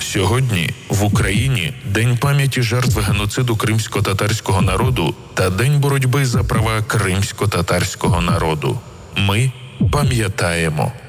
Сьогодні в Україні День пам'яті жертв геноциду кримсько-татарського народу та День боротьби за права кримсько-татарського народу. Ми пам'ятаємо.